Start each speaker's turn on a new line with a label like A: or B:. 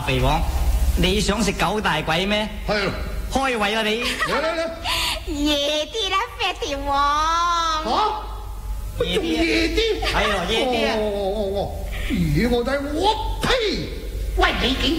A: 肥王，你想食九大簋咩？
B: 係咯，
A: 開胃啦你！
B: 嚟，
C: 夜啲啦，肥條王。
B: 仲夜啲？
A: 係咯，夜啲啊！
B: 咦，我睇我呸！喂，你竟